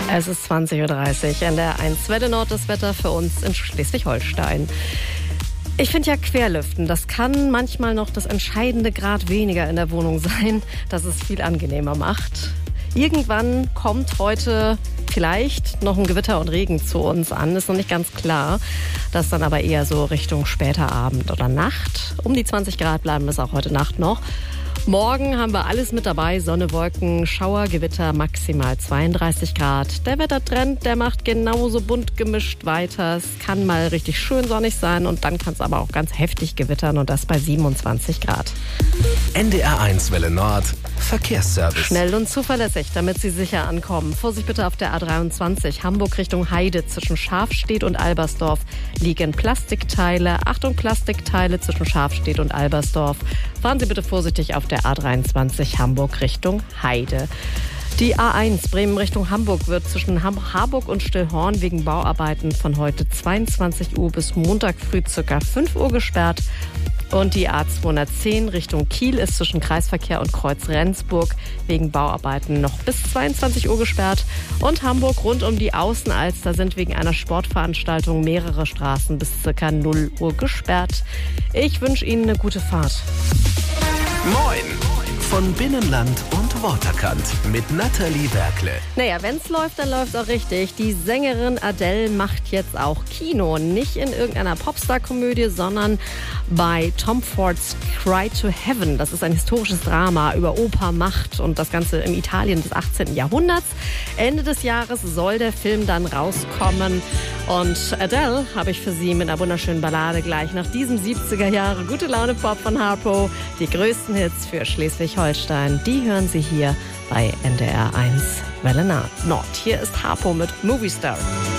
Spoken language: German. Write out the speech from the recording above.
Es ist 20:30 Uhr. NDR 1 Welle Nord, das Wetter für uns in Schleswig-Holstein. Ich finde ja Querlüften, das kann manchmal noch das entscheidende Grad weniger in der Wohnung sein, das es viel angenehmer macht. Irgendwann kommt heute vielleicht noch ein Gewitter und Regen zu uns an, ist noch nicht ganz klar. Das dann aber eher so Richtung später Abend oder Nacht. Um die 20 Grad bleiben es auch heute Nacht noch. Morgen haben wir alles mit dabei, Sonne, Wolken, Schauer, Gewitter, maximal 32 Grad. Der Wettertrend, der macht genauso bunt gemischt weiter. Es kann mal richtig schön sonnig sein und dann kann es aber auch ganz heftig gewittern und das bei 27 Grad. NDR 1 Welle Nord, Verkehrsservice. Schnell und zuverlässig, damit Sie sicher ankommen. Vorsicht bitte auf der A23, Hamburg Richtung Heide. Zwischen Schafstedt und Albersdorf liegen Plastikteile. Achtung, Plastikteile zwischen Schafstedt und Albersdorf. Fahren Sie bitte vorsichtig auf der A23 Hamburg Richtung Heide. Die A1 Bremen Richtung Hamburg wird zwischen Harburg und Stillhorn wegen Bauarbeiten von heute 22 Uhr bis Montag früh ca. 5 Uhr gesperrt. Und die A210 Richtung Kiel ist zwischen Kreisverkehr und Kreuz Rendsburg wegen Bauarbeiten noch bis 22 Uhr gesperrt. Und Hamburg rund um die Außenalster sind wegen einer Sportveranstaltung mehrere Straßen bis ca. 0 Uhr gesperrt. Ich wünsche Ihnen eine gute Fahrt. Moin! Von Binnenland und Waterkant mit Nathalie Werkle. Naja, wenn's läuft, dann läuft's auch richtig. Die Sängerin Adele macht jetzt auch Kino. Nicht in irgendeiner Popstar-Komödie, sondern bei Tom Fords Cry to Heaven. Das ist ein historisches Drama über Oper, Macht und das Ganze im Italien des 18. Jahrhunderts. Ende des Jahres soll der Film dann rauskommen. Und Adele habe ich für Sie mit einer wunderschönen Ballade gleich nach diesem 70er Jahre Gute Laune Pop von Harpo. Die größten Hits für Schleswig-Holstein, die hören Sie hier bei NDR 1 Welle Nord. Hier ist Harpo mit Movie Star.